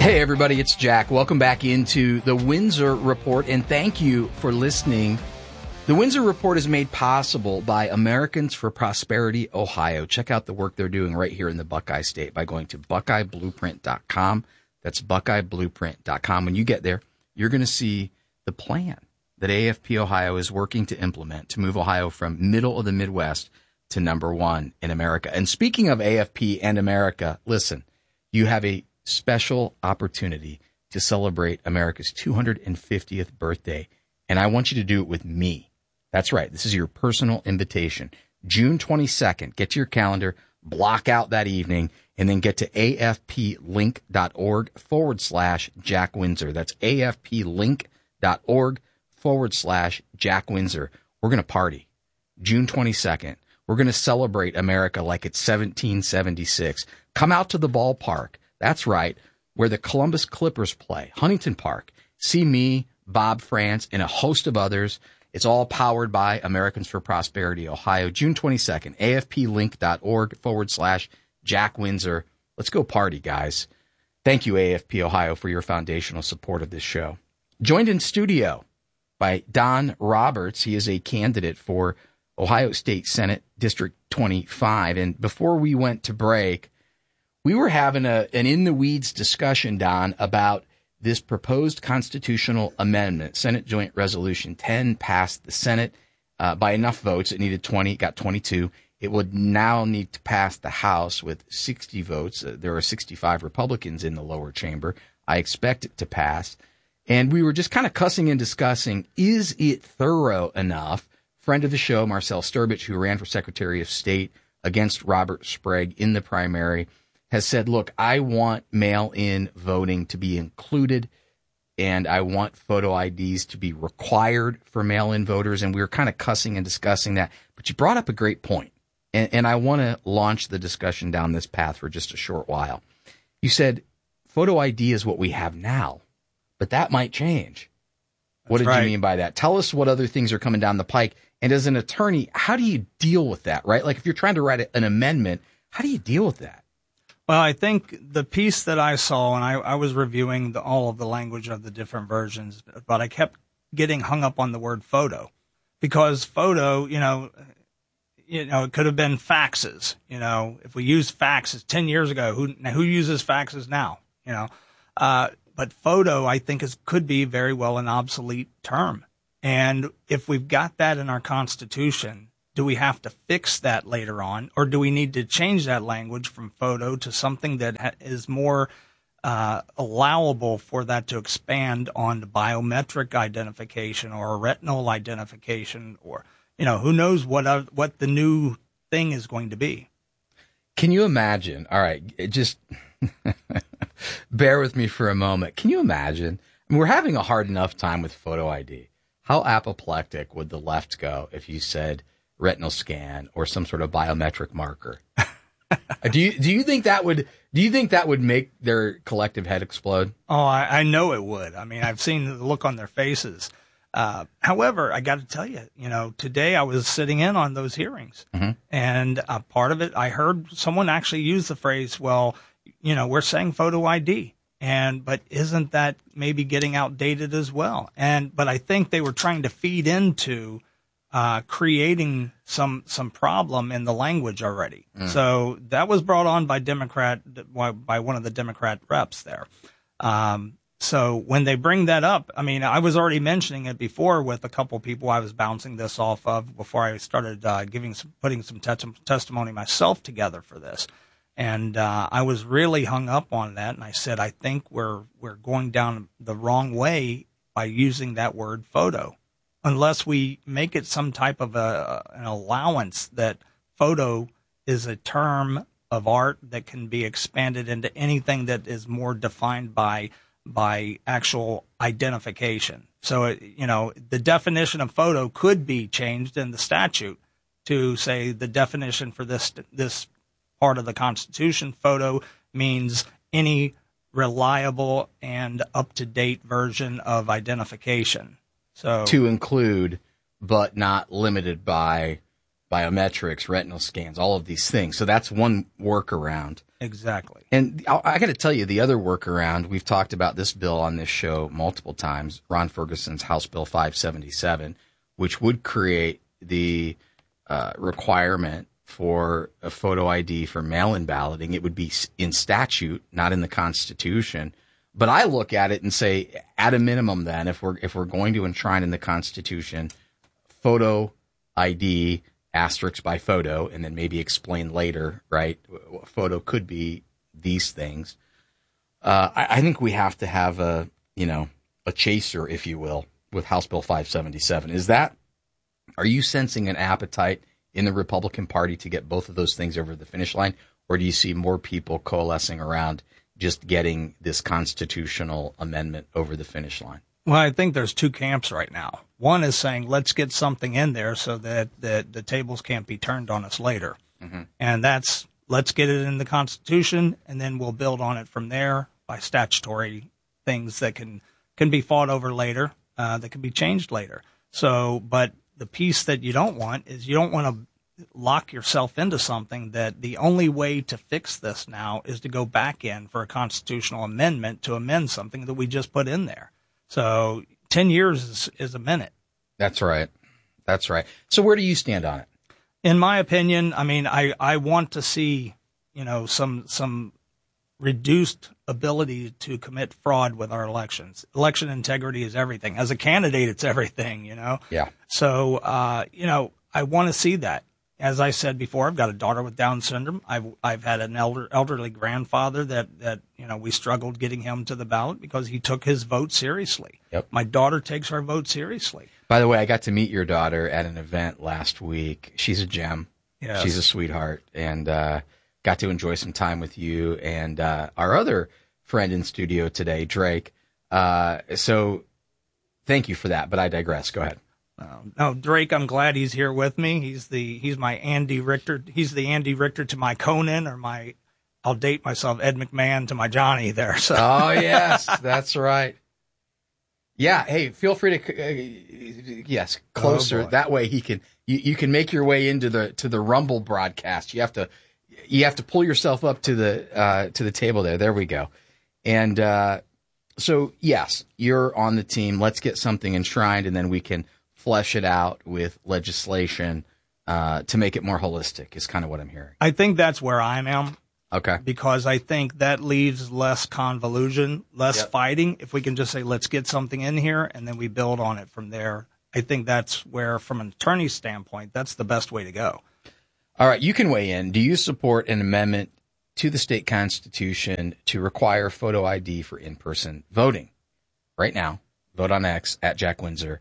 Hey, everybody, it's Jack. Welcome back into the Windsor Report, and thank you for listening. The Windsor Report is made possible by Americans for Prosperity, Ohio. Check out the work they're doing right here in the Buckeye State by going to BuckeyeBlueprint.com. That's BuckeyeBlueprint.com. When you get there, you're going to see the plan that AFP Ohio is working to implement to move Ohio from middle of the Midwest to number one in America. And speaking of AFP and America, listen, you have a special opportunity to celebrate America's 250th birthday, and I want you to do it with me. That's right. This is your personal invitation. June 22nd. Get to your calendar, block out that evening, and then get to afplink.org/Jack Windsor. That's afplink.org/Jack Windsor. We're going to party. June 22nd. We're going to celebrate America like it's 1776. Come out to the ballpark. That's right, where the Columbus Clippers play, Huntington Park. See me, Bob France, and a host of others. It's all powered by Americans for Prosperity, Ohio. June 22nd, afplink.org/Jack Windsor. Let's go party, guys. Thank you, AFP Ohio, for your foundational support of this show. Joined in studio by Don Roberts. He is a candidate for Ohio State Senate District 25. And before we went to break, we were having an in-the-weeds discussion, Don, about this proposed constitutional amendment. Senate Joint Resolution 10 passed the Senate by enough votes. It needed 20. It got 22. It would now need to pass the House with 60 votes. There are 65 Republicans in the lower chamber. I expect it to pass. And we were just kind of cussing and discussing, is it thorough enough? Friend of the show, Marcel Sturbich, who ran for Secretary of State against Robert Sprague in the primary, has said, look, I want mail-in voting to be included, and I want photo IDs to be required for mail-in voters. And we were kind of cussing and discussing that. But you brought up a great point, and I want to launch the discussion down this path for just a short while. You said photo ID is what we have now, but that might change. What did you mean by that? Tell us what other things are coming down the pike. And as an attorney, how do you deal with that, right? Like if you're trying to write an amendment, how do you deal with that? Well, I think the piece that I saw, and I was reviewing all of the language of the different versions, but I kept getting hung up on the word photo because photo, it could have been faxes. If we used faxes 10 years ago, who uses faxes now? But photo, I think, could be very well an obsolete term. And if we've got that in our Constitution, do we have to fix that later on, or do we need to change that language from photo to something that is more allowable for that to expand on biometric identification or retinal identification, or who knows what the new thing is going to be? Can you imagine? All right, just bear with me for a moment. Can you imagine? I mean, we're having a hard enough time with photo ID. How apoplectic would the left go if you said retinal scan or some sort of biometric marker? Do you think that would make their collective head explode? Oh, I know it would. I mean, I've seen the look on their faces. However, I got to tell you, today I was sitting in on those hearings, and part of it, I heard someone actually use the phrase, well, we're saying photo ID. But isn't that maybe getting outdated as well? But I think they were trying to feed into creating some problem in the language already. So that was brought on by one of the Democrat reps there. So when they bring that up, I mean, I was already mentioning it before with a couple people I was bouncing this off of before I started putting some testimony myself together for this. And I was really hung up on that, and I said, I think we're going down the wrong way by using that word photo, unless we make it some type of an allowance that photo is a term of art that can be expanded into anything that is more defined by actual identification. So, the definition of photo could be changed in the statute to say the definition for this part of the Constitution, photo means any reliable and up-to-date version of identification. So to include, but not limited by biometrics, retinal scans, all of these things. So that's one workaround. Exactly. And I got to tell you, the other workaround, we've talked about this bill on this show multiple times, Ron Ferguson's House Bill 577, which would create the requirement for a photo ID for mail-in balloting. It would be in statute, not in the Constitution. But I look at it and say, at a minimum, then, if we're going to enshrine in the Constitution photo ID asterisk by photo, and then maybe explain later, right? Photo could be these things. I think we have to have a chaser, if you will, with House Bill 577. Are you sensing an appetite in the Republican Party to get both of those things over the finish line, or do you see more people coalescing around just getting this constitutional amendment over the finish line? Well, I think there's two camps right now. One is saying, let's get something in there so that the tables can't be turned on us later. Mm-hmm. And that's, let's get it in the Constitution, and then we'll build on it from there by statutory things that can be fought over later, that can be changed later. So, but the piece that you don't want is you don't want to lock yourself into something that the only way to fix this now is to go back in for a constitutional amendment to amend something that we just put in there. So 10 years is a minute. That's right. That's right. So where do you stand on it? In my opinion, I mean, I want to see, some reduced ability to commit fraud with our elections. Election integrity is everything. As a candidate, it's everything, Yeah. So, I want to see that. As I said before, I've got a daughter with Down syndrome. I've had an elderly grandfather that we struggled getting him to the ballot because he took his vote seriously. Yep. My daughter takes her vote seriously. By the way, I got to meet your daughter at an event last week. She's a gem. Yes. She's a sweetheart, and got to enjoy some time with you and our other friend in studio today, Drake. So thank you for that, but I digress. Go ahead. No, Drake, I'm glad he's here with me. He's my Andy Richter. He's the Andy Richter to my Conan, or I'll date myself, Ed McMahon to my Johnny there. So. Oh, yes, that's right. Yeah. Hey, feel free to, yes, closer. That way you can make your way into the Rumble broadcast. You have to pull yourself up to the table there. There we go. And, so yes, you're on the team. Let's get something enshrined, and then we can flesh it out with legislation to make it more holistic is kind of what I'm hearing. I think that's where I am. Okay. Because I think that leaves less convolution, less fighting. If we can just say, let's get something in here, and then we build on it from there. I think that's where, from an attorney's standpoint, that's the best way to go. All right. You can weigh in. Do you support an amendment to the state constitution to require photo ID for in-person voting? Right now, vote on X at Jack Windsor.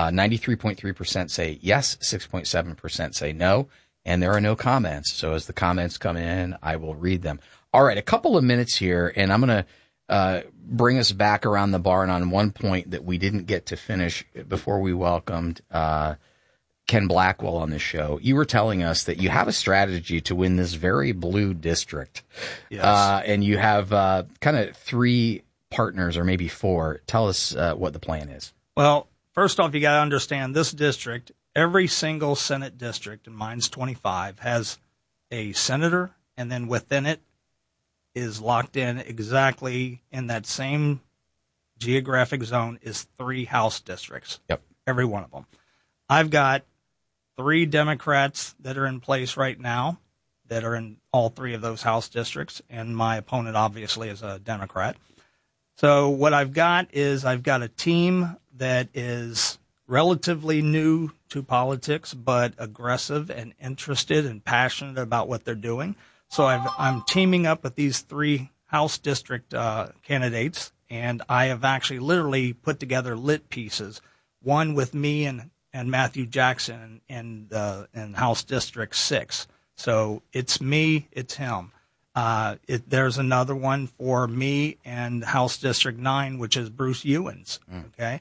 93.3% say yes, 6.7% say no, and there are no comments. So as the comments come in, I will read them. All right, a couple of minutes here, and I'm going to bring us back around the barn on one point that we didn't get to finish before we welcomed Ken Blackwell on this show. You were telling us that you have a strategy to win this very blue district. Yes. And you have kind of 3 partners, or maybe 4. Tell us what the plan is. Well, first off, you got to understand this district, every single Senate district, and mine's 25, has a senator, and then within it is locked in exactly in that same geographic zone is 3 House districts. Yep. Every one of them. I've got 3 Democrats that are in place right now that are in all 3 of those House districts, and my opponent obviously is a Democrat. So what I've got is I've got a team that is relatively new to politics, but aggressive and interested and passionate about what they're doing. So I'm teaming up with these 3 House district candidates, and I have actually literally put together lit pieces, one with me and Matthew Jackson in House District 6. So it's me, it's him. There's another one for me and House District 9, which is Bruce Ewens. Okay.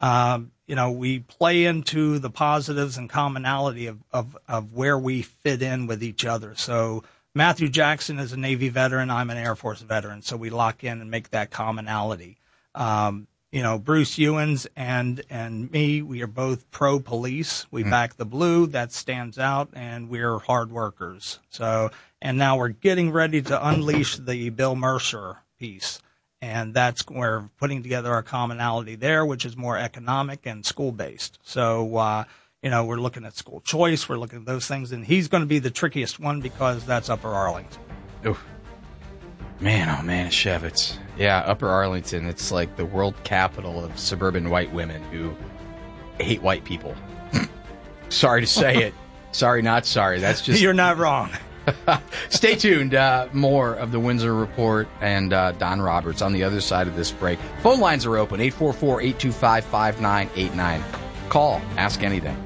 We play into the positives and commonality of where we fit in with each other. So Matthew Jackson is a Navy veteran. I'm an Air Force veteran. So we lock in and make that commonality. Bruce Ewens and me, we are both pro-police. We back the blue. That stands out, and we're hard workers. So, and now we're getting ready to unleash the Bill Mercer piece. And that's where we're putting together our commonality there, which is more economic and school-based. So, we're looking at school choice. We're looking at those things. And he's going to be the trickiest one because that's Upper Arlington. Oh, man, Shevitz. Yeah, Upper Arlington, it's like the world capital of suburban white women who hate white people. Sorry to say it. Sorry, not sorry. That's just... You're not wrong. Stay tuned. More of the Windsor Report and Don Roberts on the other side of this break. Phone lines are open, 844-825-5989. Call. Ask anything.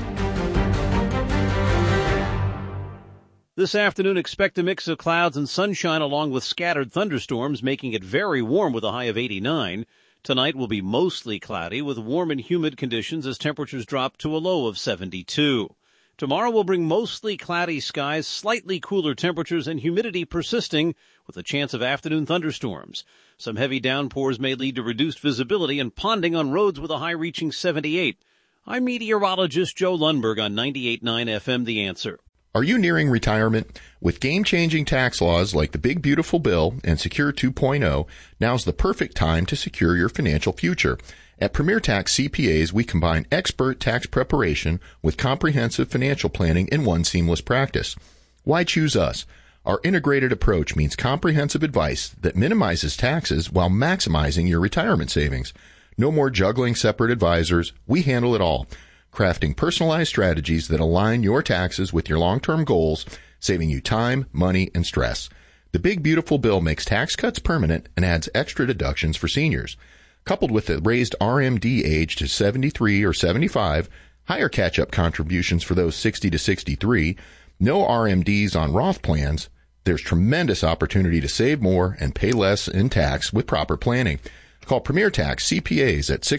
This afternoon, expect a mix of clouds and sunshine along with scattered thunderstorms, making it very warm with a high of 89. Tonight will be mostly cloudy with warm and humid conditions as temperatures drop to a low of 72. Tomorrow will bring mostly cloudy skies, slightly cooler temperatures, and humidity persisting with a chance of afternoon thunderstorms. Some heavy downpours may lead to reduced visibility and ponding on roads with a high reaching 78. I'm meteorologist Joe Lundberg on 98.9 FM The Answer. Are you nearing retirement? With game-changing tax laws like the Big Beautiful Bill and Secure 2.0, now's the perfect time to secure your financial future. At Premier Tax CPAs, we combine expert tax preparation with comprehensive financial planning in one seamless practice. Why choose us? Our integrated approach means comprehensive advice that minimizes taxes while maximizing your retirement savings. No more juggling separate advisors. We handle it all, crafting personalized strategies that align your taxes with your long-term goals, saving you time, money, and stress. The Big Beautiful Bill makes tax cuts permanent and adds extra deductions for seniors. Coupled with the raised RMD age to 73 or 75, higher catch-up contributions for those 60 to 63, no RMDs on Roth plans, there's tremendous opportunity to save more and pay less in tax with proper planning. Call Premier Tax CPAs at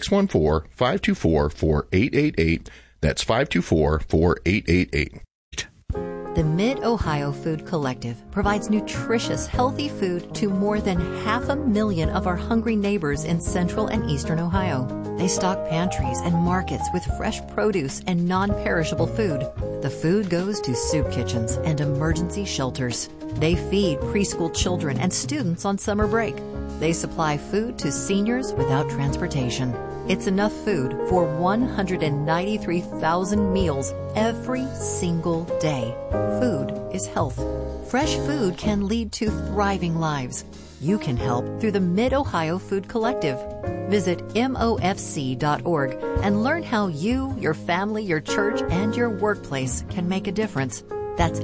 614-524-4888. That's 524-4888. The Mid-Ohio Food Collective provides nutritious, healthy food to more than 500,000 of our hungry neighbors in central and eastern Ohio. They stock pantries and markets with fresh produce and non-perishable food. The food goes to soup kitchens and emergency shelters. They feed preschool children and students on summer break. They supply food to seniors without transportation. It's enough food for 193,000 meals every single day. Food is health. Fresh food can lead to thriving lives. You can help through the Mid-Ohio Food Collective. Visit MOFC.org and learn how you, your family, your church, and your workplace can make a difference. That's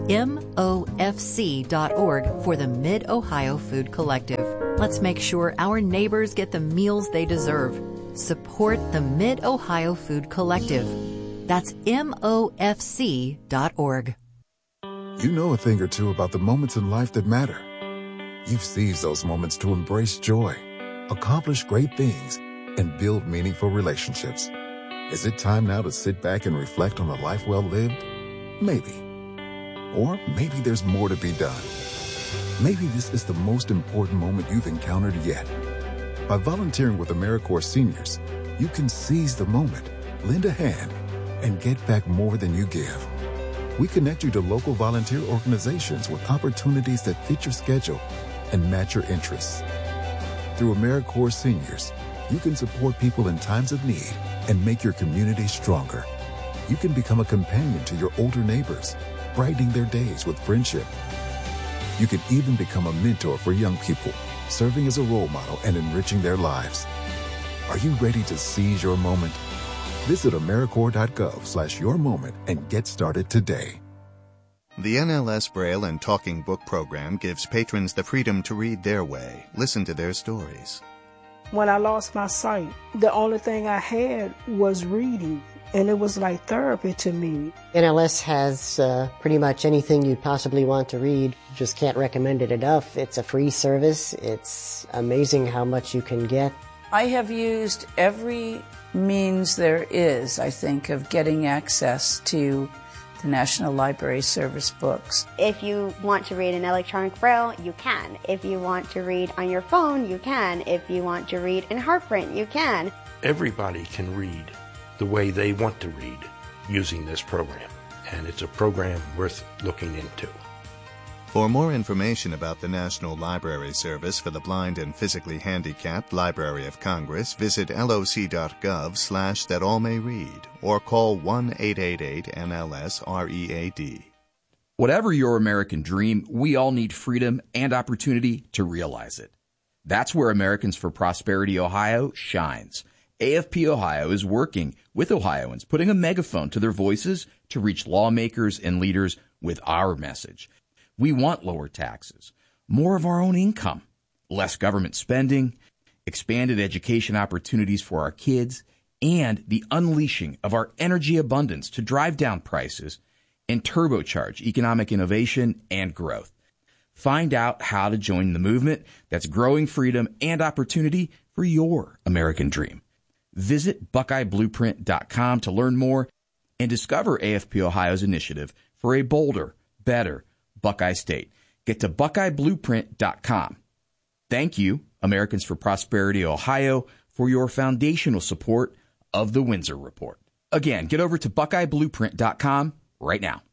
MOFC.org for the Mid-Ohio Food Collective. Let's make sure our neighbors get the meals they deserve. Support the Mid-Ohio Food Collective. That's MOFC.org. You know a thing or two about the moments in life that matter. You've seized those moments to embrace joy, accomplish great things, and build meaningful relationships. Is it time now to sit back and reflect on a life well lived? Maybe. Or maybe there's more to be done. Maybe this is the most important moment you've encountered yet. By volunteering with AmeriCorps Seniors, you can seize the moment, lend a hand, and get back more than you give. We connect you to local volunteer organizations with opportunities that fit your schedule and match your interests. Through AmeriCorps Seniors, you can support people in times of need and make your community stronger. You can become a companion to your older neighbors, brightening their days with friendship. You can even become a mentor for young people, serving as a role model and enriching their lives. Are you ready to seize your moment? Visit AmeriCorps.gov/yourmoment and get started today. The NLS Braille and Talking Book program gives patrons the freedom to read their way, listen to their stories. When I lost my sight, the only thing I had was reading, and it was like therapy to me. NLS has pretty much anything you'd possibly want to read. Just can't recommend it enough. It's a free service. It's amazing how much you can get. I have used every means there is, I think, of getting access to the National Library Service books. If you want to read in electronic braille, you can. If you want to read on your phone, you can. If you want to read in Heartprint, you can. Everybody can read the way they want to read using this program, and it's a program worth looking into. For more information about the National Library Service for the Blind and Physically Handicapped Library of Congress, visit loc.gov/thatallmayread or call 1-888-NLS-READ. Whatever your American dream, we all need freedom and opportunity to realize it. That's where Americans for Prosperity Ohio shines. AFP Ohio is working with Ohioans, putting a megaphone to their voices to reach lawmakers and leaders with our message. We want lower taxes, more of our own income, less government spending, expanded education opportunities for our kids, and the unleashing of our energy abundance to drive down prices and turbocharge economic innovation and growth. Find out how to join the movement that's growing freedom and opportunity for your American dream. Visit BuckeyeBlueprint.com to learn more and discover AFP Ohio's initiative for a bolder, better Buckeye State. Get to BuckeyeBlueprint.com. Thank you, Americans for Prosperity Ohio, for your foundational support of the Windsor Report. Again, get over to BuckeyeBlueprint.com right now.